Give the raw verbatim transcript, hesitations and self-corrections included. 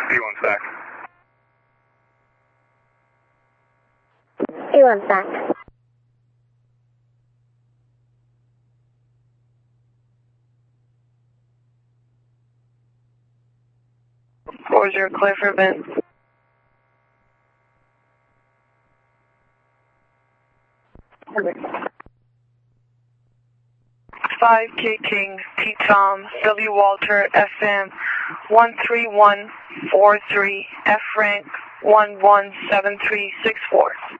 B one back. B one back. Four zero, clear for event. Five K King, T Tom, W Walter, F M, one three one four three, F rank, one one seven three six four.